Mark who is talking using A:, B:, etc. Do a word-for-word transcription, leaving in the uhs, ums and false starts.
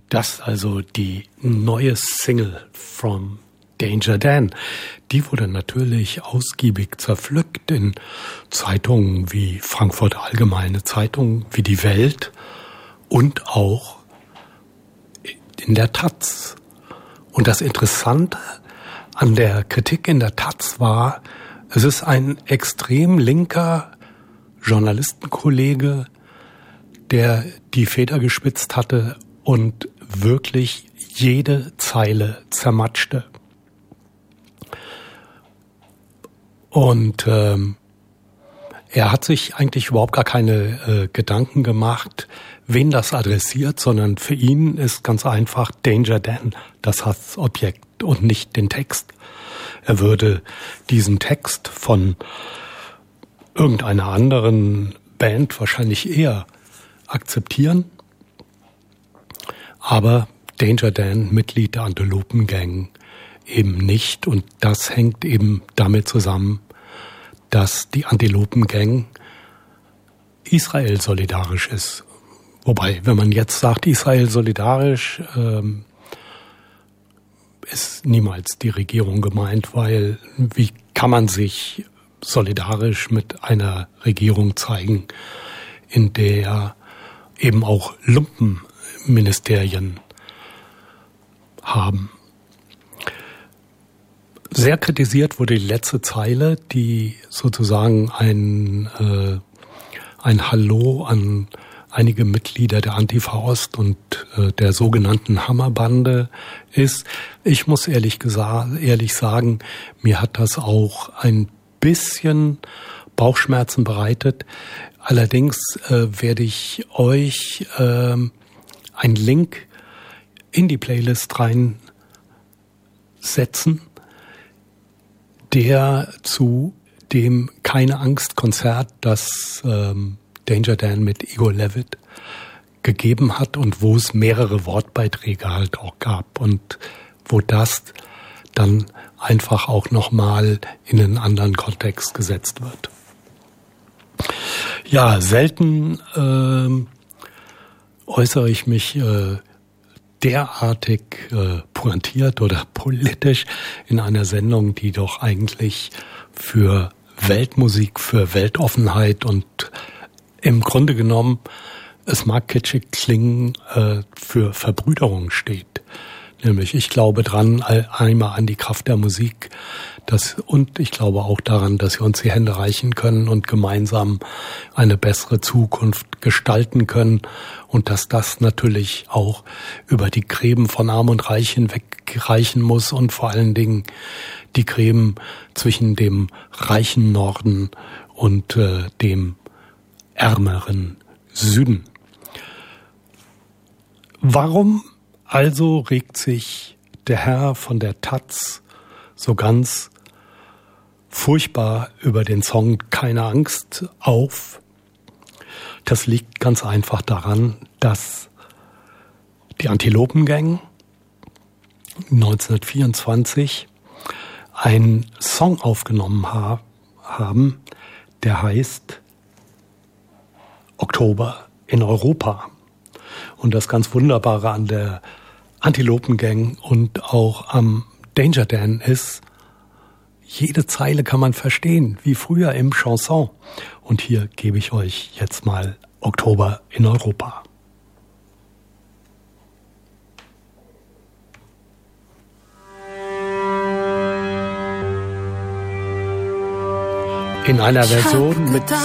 A: Das also die neue Single from Danger Dan. Die wurde natürlich ausgiebig zerpflückt in Zeitungen wie Frankfurter Allgemeine Zeitung, wie die Welt und auch in der Taz. Und das Interessante an der Kritik in der Taz war, es ist ein extrem linker Journalistenkollege, der die Feder gespitzt hatte und wirklich jede Zeile zermatschte. Und ähm, er hat sich eigentlich überhaupt gar keine äh, Gedanken gemacht, wen das adressiert, sondern für ihn ist ganz einfach Danger Dan das Hassobjekt und nicht den Text. Er würde diesen Text von irgendeiner anderen Band wahrscheinlich eher akzeptieren, aber Danger Dan, Mitglied der Antilopen-Gang, eben nicht. Und das hängt eben damit zusammen, dass die Antilopen-Gang Israel solidarisch ist. Wobei, wenn man jetzt sagt, Israel solidarisch, ähm, ist niemals die Regierung gemeint, weil wie kann man sich solidarisch mit einer Regierung zeigen, in der eben auch Lumpenministerien haben. Sehr kritisiert wurde die letzte Zeile, die sozusagen ein, äh, ein Hallo an einige Mitglieder der Antifa Ost und äh, der sogenannten Hammerbande ist. Ich muss ehrlich gesagt, ehrlich sagen, mir hat das auch ein bisschen Bauchschmerzen bereitet. Allerdings äh, werde ich euch äh, einen Link in die Playlist reinsetzen, der zu dem Keine Angst Konzert, das ähm, Danger Dan mit Igor Levit gegeben hat und wo es mehrere Wortbeiträge halt auch gab und wo das dann einfach auch nochmal in einen anderen Kontext gesetzt wird. Ja, selten äh, äußere ich mich äh, derartig äh, pointiert oder politisch in einer Sendung, die doch eigentlich für Weltmusik, für Weltoffenheit und im Grunde genommen, es mag kitschig klingen, äh, für Verbrüderung steht. Nämlich, ich glaube dran, einmal an die Kraft der Musik, das, und ich glaube auch daran, dass wir uns die Hände reichen können und gemeinsam eine bessere Zukunft gestalten können und dass das natürlich auch über die Gräben von Arm und Reich hinweg reichen muss und vor allen Dingen die Gräben zwischen dem reichen Norden und äh, dem ärmeren Süden. Warum also regt sich der Herr von der Taz so ganz furchtbar über den Song Keine Angst auf? Das liegt ganz einfach daran, dass die Antilopen-Gang neunzehnhundertvierundzwanzig einen Song aufgenommen ha- haben, der heißt Oktober in Europa. Und das ganz Wunderbare an der Antilopen-Gang und auch am Danger Dan ist, jede Zeile kann man verstehen, wie früher im Chanson. Und hier gebe ich euch jetzt mal Oktober in Europa. In einer Version mit